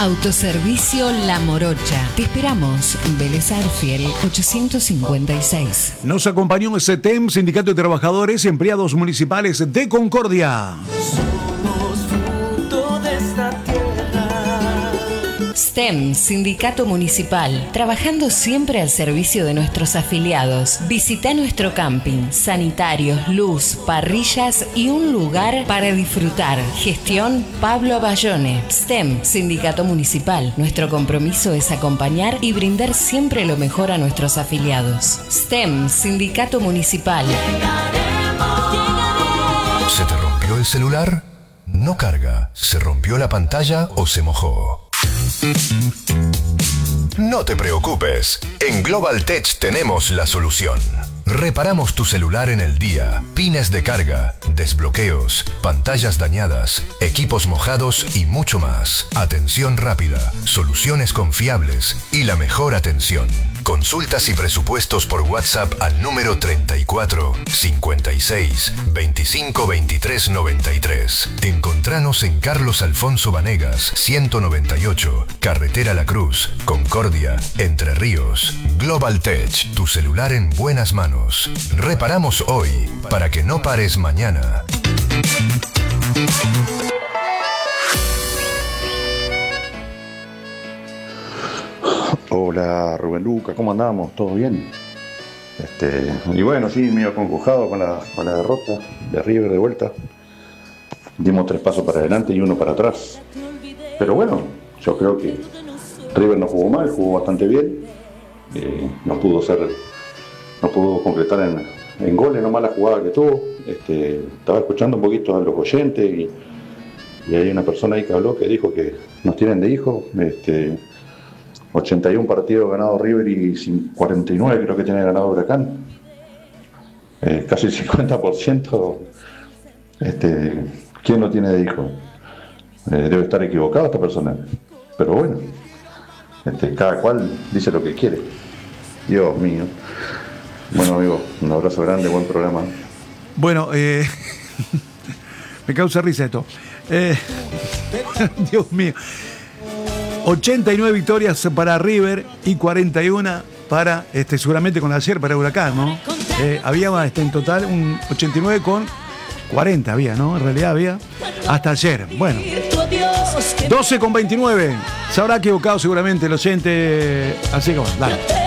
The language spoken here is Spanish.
Autoservicio La Morocha. Te esperamos. Vélez Arfiel 856. Nos acompañó STEM, Sindicato de Trabajadores y Empleados Municipales de Concordia. Somos fruto de esta tierra. STEM, Sindicato Municipal, trabajando siempre al servicio de nuestros afiliados. Visita nuestro camping, sanitarios, luz, parrillas y un lugar para disfrutar. Gestión Pablo Bayone. STEM, Sindicato Municipal. Nuestro compromiso es acompañar y brindar siempre lo mejor a nuestros afiliados. STEM, Sindicato Municipal. ¿Se te rompió el celular? No carga. ¿Se rompió la pantalla o se mojó? No te preocupes, en Global Tech tenemos la solución. Reparamos tu celular en el día, pines de carga, desbloqueos, pantallas dañadas, equipos mojados y mucho más. Atención rápida, soluciones confiables y la mejor atención. Consultas y presupuestos por WhatsApp al número 34 56 25 23 93. Encontranos en Carlos Alfonso Vanegas, 198, Carretera La Cruz, Concordia, Entre Ríos. Global Tech, tu celular en buenas manos. Reparamos hoy para que no pares mañana. Hola Rubén Luca, ¿cómo andamos? ¿Todo bien? Y bueno, sí, medio concojado con la derrota de River de vuelta. Dimos 3 pasos para adelante y 1 para atrás. Pero bueno, yo creo que River no jugó mal, jugó bastante bien. No pudo concretar en goles, nomás la jugada que tuvo. Estaba escuchando un poquito a los oyentes y hay una persona ahí que habló que dijo que nos tienen de hijo. 81 partidos ganados River y 49 creo que tiene ganado Huracán. Casi el 50%. ¿Quién lo tiene de hijo? Debe estar equivocado esta persona. Pero bueno, cada cual dice lo que quiere. Dios mío. Bueno, amigo, un abrazo grande, buen programa. Bueno, me causa risa esto. Dios mío. 89 victorias para River y 41 para, seguramente con ayer, para Huracán, ¿no? Había en total un 89 con 40 había, ¿no? En realidad había hasta ayer. Bueno, 12 con 29. Se habrá equivocado seguramente el oyente. Así que bueno, dale.